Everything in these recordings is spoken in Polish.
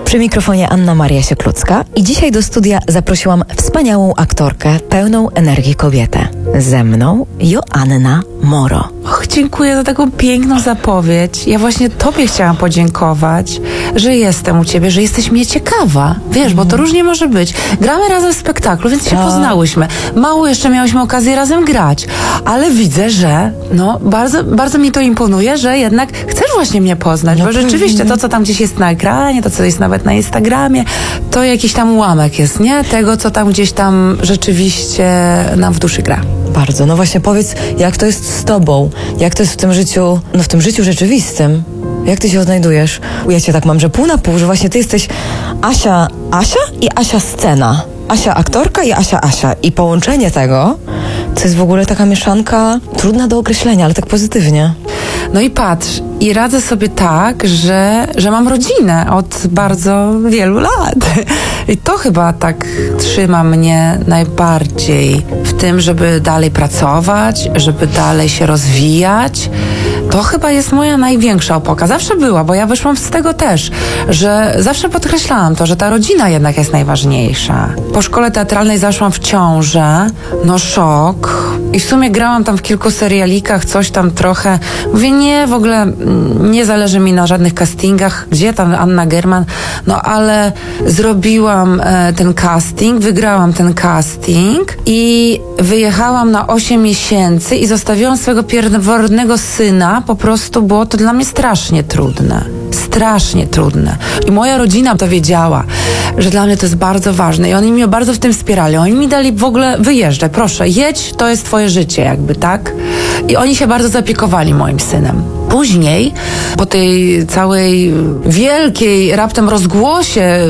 Przy mikrofonie Anna Maria Sieklucka i dzisiaj do studia zaprosiłam wspaniałą aktorkę, pełną energii kobietę. Ze mną Joanna Moro. Dziękuję za taką piękną zapowiedź. Ja właśnie Tobie chciałam podziękować, że jestem u Ciebie, że jesteś mnie ciekawa. Wiesz, bo to różnie może być. Gramy razem w spektaklu, więc się poznałyśmy. Mało jeszcze miałyśmy okazję razem grać. Ale widzę, że bardzo, bardzo mi to imponuje, że jednak chcesz właśnie mnie poznać, bo rzeczywiście to, co tam gdzieś jest na ekranie, to, co jest nawet na Instagramie, to jakiś tam ułamek jest, nie? Tego, co tam gdzieś tam rzeczywiście nam w duszy gra. Bardzo. No właśnie powiedz, jak to jest z Tobą? Jak to jest w tym życiu, w tym życiu rzeczywistym? Jak Ty się odnajdujesz? Ja Cię tak mam, że pół na pół, że właśnie Ty jesteś Asia i Asia scena. Asia aktorka i Asia. I połączenie tego, to jest w ogóle taka mieszanka trudna do określenia, ale tak pozytywnie. No i patrz, i radzę sobie tak, że mam rodzinę od bardzo wielu lat. I to chyba tak trzyma mnie najbardziej w tym, żeby dalej pracować, żeby dalej się rozwijać. To chyba jest moja największa opoka. Zawsze była, bo ja wyszłam z tego też, że zawsze podkreślałam to, że ta rodzina jednak jest najważniejsza. Po szkole teatralnej zaszłam w ciążę, szok. I w sumie grałam tam w kilku serialikach, coś tam trochę. Mówię, nie, w ogóle nie zależy mi na żadnych castingach. Gdzie tam Anna German? Ale zrobiłam ten casting, wygrałam ten casting i wyjechałam na 8 miesięcy i zostawiłam swojego pierworodnego syna. Po prostu było to dla mnie strasznie trudne. Strasznie trudne. I moja rodzina to wiedziała, że dla mnie to jest bardzo ważne. I oni mnie bardzo w tym wspierali. Oni mi dali w ogóle, wyjeżdżaj, proszę, jedź, to jest twoje życie jakby, tak? I oni się bardzo zaopiekowali moim synem. Później, po tej całej wielkiej raptem rozgłosie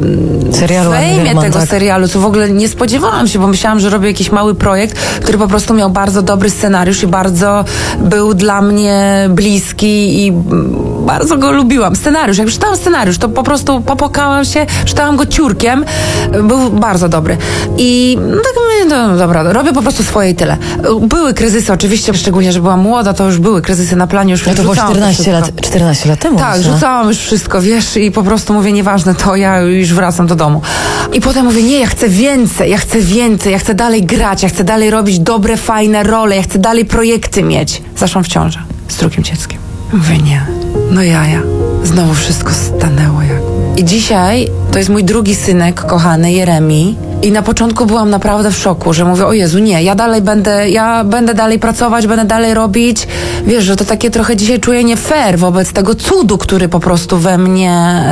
fejmie tego serialu, co w ogóle nie spodziewałam się, bo myślałam, że robię jakiś mały projekt, który po prostu miał bardzo dobry scenariusz i bardzo był dla mnie bliski i bardzo go lubiłam. Scenariusz, jak czytałam scenariusz, to po prostu popłakałam się, czytałam go ciurkiem, był bardzo dobry. I tak mówię, dobra, robię po prostu swoje i tyle. Były kryzysy oczywiście, szczególnie, że byłam młoda, to już były kryzysy na planie, już to było 14 lat temu. Tak, rzucałam już wszystko, wiesz, i po prostu mówię, nieważne to, ja już wracam do domu. I potem mówię, nie, ja chcę więcej, ja chcę dalej grać, ja chcę dalej robić dobre, fajne role, ja chcę dalej projekty mieć. Zaszłam w ciążę z drugim dzieckiem. Mówię, nie, znowu wszystko stanęło I dzisiaj to jest mój drugi synek, kochany Jeremi. I na początku byłam naprawdę w szoku, że mówię, o Jezu, nie, ja będę dalej pracować, będę dalej robić. Wiesz, że to takie trochę dzisiaj czuję nie fair wobec tego cudu, który po prostu we mnie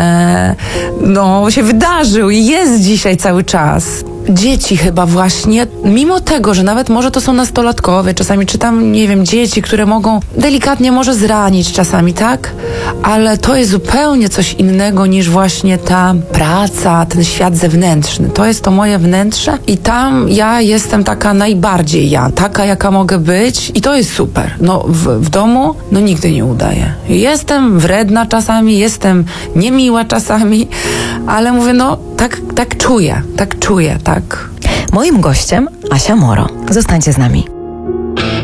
się wydarzył i jest dzisiaj cały czas. Dzieci chyba właśnie, mimo tego, że nawet może to są nastolatkowie, czasami czytam, nie wiem, dzieci, które mogą delikatnie może zranić czasami, tak? Ale to jest zupełnie coś innego niż właśnie ta praca, ten świat zewnętrzny. To jest to moje wnętrze i tam ja jestem taka najbardziej taka jaka mogę być i to jest super. W domu, nigdy nie udaję. Jestem wredna czasami, jestem niemiła czasami, ale mówię, tak czuję. Moim gościem Asia Moro. Zostańcie z nami.